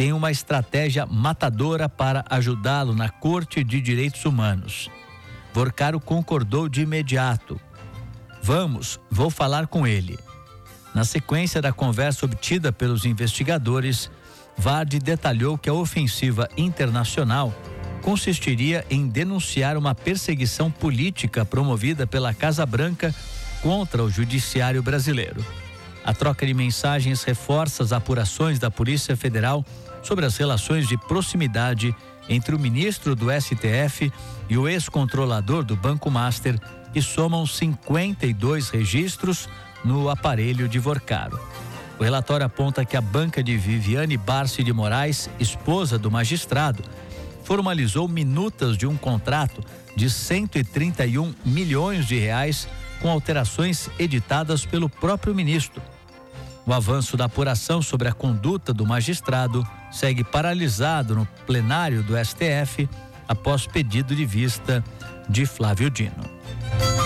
tem uma estratégia matadora para ajudá-lo na Corte de Direitos Humanos. Vorcaro concordou de imediato. Vou falar com ele. Na sequência da conversa obtida pelos investigadores, Vardi detalhou que a ofensiva internacional consistiria em denunciar uma perseguição política promovida pela Casa Branca contra o judiciário brasileiro. A troca de mensagens reforça as apurações da Polícia Federal sobre as relações de proximidade entre o ministro do STF e o ex-controlador do Banco Master, que somam 52 registros no aparelho de Vorcaro. O relatório aponta que a banca de Viviane Barsi de Moraes, esposa do magistrado, formalizou minutas de um contrato de 131 milhões de reais com alterações editadas pelo próprio ministro. O avanço da apuração sobre a conduta do magistrado segue paralisado no plenário do STF após pedido de vista de Flávio Dino.